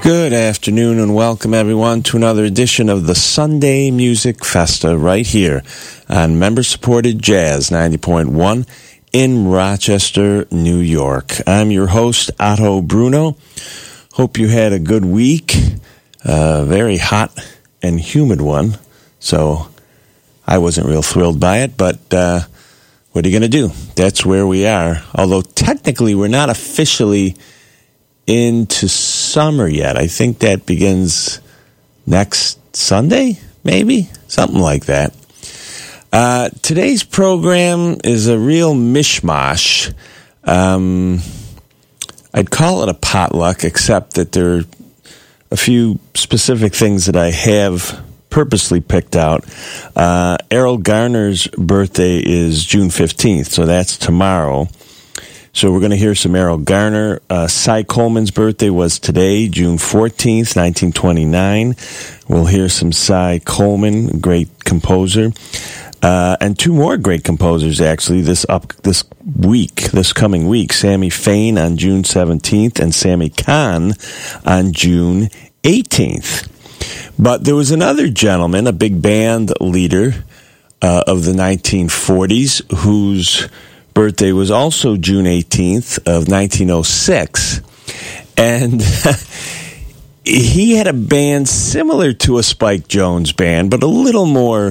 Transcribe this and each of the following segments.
Good afternoon and welcome everyone to another edition of the Sunday Music Festa right here on member-supported Jazz 90.1 in Rochester, New York. I'm your host, Otto Bruno. Hope you had a good week, a very hot and humid one, so I wasn't real thrilled by it, but what are you going to do? That's where we are, although technically we're not officially into summer yet. I think that begins next Sunday, maybe? Something like that. Today's program is a real mishmash. I'd call it a potluck, except that there are a few specific things that I have purposely picked out. Errol Garner's birthday is June 15th, so that's tomorrow. So we're going to hear some Errol Garner. Cy Coleman's birthday was today, June 14th, 1929. We'll hear some Cy Coleman, great composer. And two more great composers, actually, this coming week. Sammy Fain on June 17th and Sammy Kahn on June 18th. But there was another gentleman, a big band leader of the 1940s, whose birthday was also June 18th of 1906, and he had a band similar to a Spike Jones band, but a little more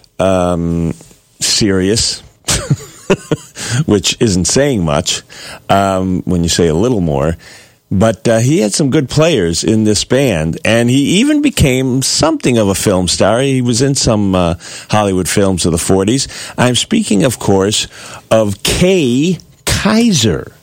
serious, which isn't saying much when you say a little more. But he had some good players in this band, and he even became something of a film star. He was in some Hollywood films of the 40s. I'm speaking, of course, of Kay Kyser.